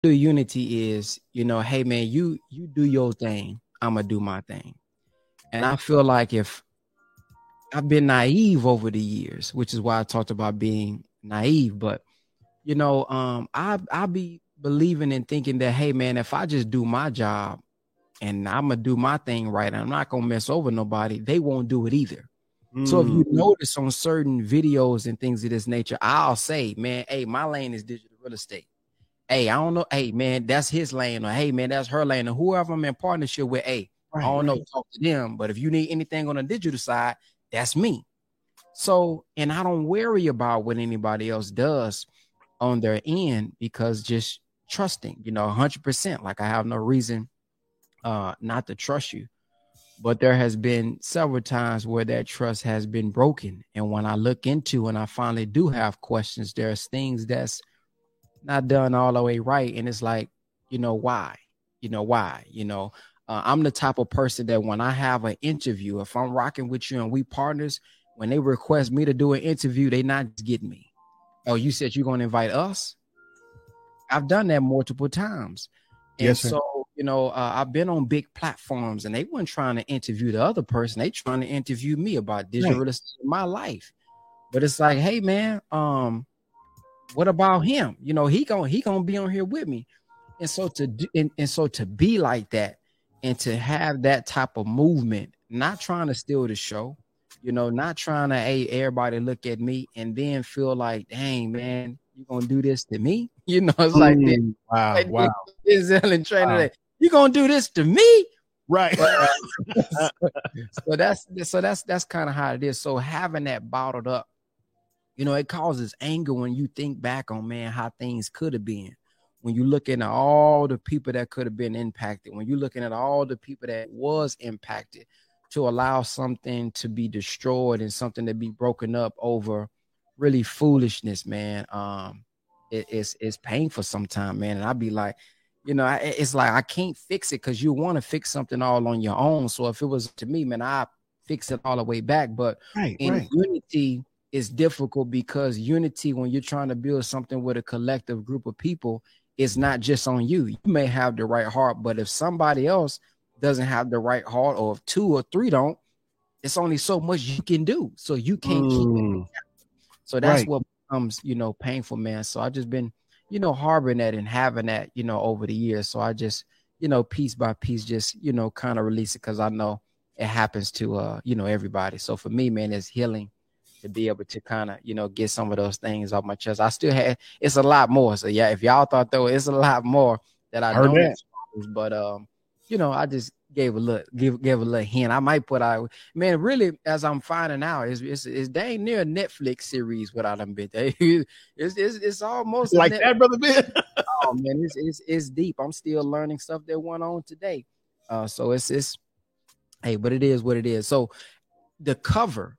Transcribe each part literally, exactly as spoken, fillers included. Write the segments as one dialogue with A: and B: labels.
A: The unity is, you know, hey man, you you do your thing, I'm gonna do my thing. And I feel like if I've been naive over the years, which is why I talked about being naive, but you know, um, I I be believing and thinking that, hey man, if I just do my job and I'm gonna do my thing right, I'm not gonna mess over nobody, they won't do it either. Mm. So if you notice on certain videos and things of this nature, I'll say, man, hey, my lane is digital real estate. Hey, I don't know. Hey, man, that's his lane, or hey, man, that's her lane, or whoever I'm in partnership with. Hey, right, I don't right. know, talk to them. But if you need anything on the digital side, that's me. So, and I don't worry about what anybody else does on their end, because just trusting, you know, one hundred percent. Like I have no reason uh, not to trust you. But there has been several times where that trust has been broken. And when I look into and I finally do have questions, there's things that's not done all the way right. And it's like, you know, why? You know, why? You know, uh, I'm the type of person that when I have an interview, if I'm rocking with you and we partners, when they request me to do an interview, they not just getting me. Oh, you said you're going to invite us? I've done that multiple times. And yes, so, you know, uh, I've been on big platforms and they weren't trying to interview the other person. They trying to interview me about digital real estate in my life. But it's like, hey, man, um, what about him? You know, he gonna he gonna be on here with me. And so to do and, and so to be like that and to have that type of movement, not trying to steal the show, you know, not trying to, hey, everybody look at me and then feel like, dang, man, you gonna do this to me? You know, it's mm, like this.
B: Wow,
A: like
B: wow.
A: This, this trainer, wow. You gonna do this to me?
B: Right.
A: so, so that's so that's that's kind of how it is. So having that bottled up, you know, it causes anger when you think back on, man, how things could have been. When you're looking at all the people that could have been impacted, when you're looking at all the people that was impacted, to allow something to be destroyed and something to be broken up over really foolishness, man. Um, it, it's it's painful sometimes, man. And I'd be like, you know, I, it's like I can't fix it because you want to fix something all on your own. So if it was to me, man, I fix it all the way back. But
B: right,
A: in
B: right.
A: unity, it's difficult because unity, when you're trying to build something with a collective group of people, it's not just on you. You may have the right heart, but if somebody else doesn't have the right heart, or if two or three don't, it's only so much you can do. So you can't mm. keep it. So that's right. what becomes, you know, painful, man. So I've just been, you know, harboring that and having that, you know, over the years. So I just, you know, piece by piece, just, you know, kind of release it because I know it happens to, uh, you know, everybody. So for me, man, it's healing to be able to kind of, you know, get some of those things off my chest. I still had, it's a lot more. So yeah, if y'all thought though, it's a lot more that I
B: Heard
A: don't
B: that.
A: expose, but, um, you know, I just gave a little, give, give a little hint. I might put out, man, really, as I'm finding out, it's, it's, it's dang near a Netflix series without them bit. It's, it's, it's almost
B: like that, brother Ben.
A: Oh man, it's, it's, it's deep. I'm still learning stuff that went on today. Uh, so it's, it's, hey, but it is what it is. So the cover,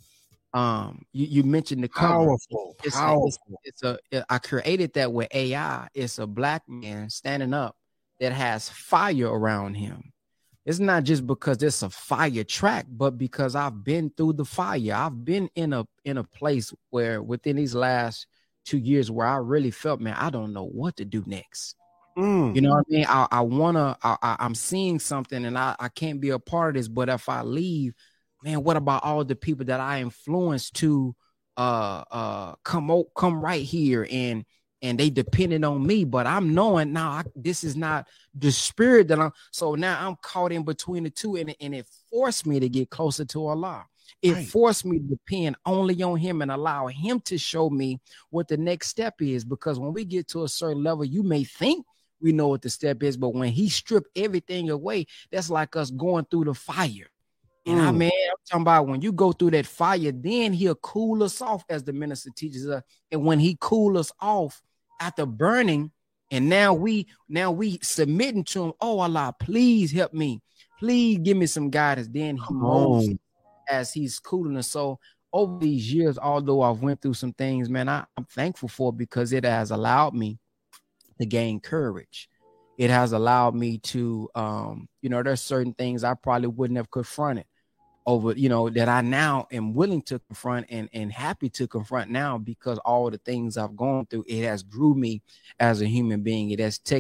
A: um, you, you mentioned the cover.
B: Powerful,
A: it's,
B: powerful.
A: It's, it's a, I created that with A I. It's a black man standing up that has fire around him. It's not just because it's a fire track, but because I've been through the fire. I've been in a in a place where within these last two years where I really felt, man, I don't know what to do next. Mm. You know what I mean? I, I wanna, I, I, I'm seeing something and I, I can't be a part of this, but if I leave, man, what about all the people that I influenced to uh uh come come right here and and they depended on me, but I'm knowing now I, this is not the spirit that I'm. So now I'm caught in between the two, and, and it forced me to get closer to Allah. It right. forced me to depend only on Him and allow Him to show me what the next step is. Because when we get to a certain level, you may think we know what the step is, but when He stripped everything away, that's like us going through the fire. And mm. I mean, I'm talking about when you go through that fire, then He'll cool us off, as the minister teaches us. And when He cool us off, after burning, and now we now we submitting to Him. Oh Allah, please help me. Please give me some guidance. Then He moves as He's cooling us. So over these years, although I've went through some things, man, I, I'm thankful for it because it has allowed me to gain courage. It has allowed me to, um, you know, there's certain things I probably wouldn't have confronted. over, you know, that I now am willing to confront and, and happy to confront now, because all the things I've gone through, it has grew me as a human being. It has taken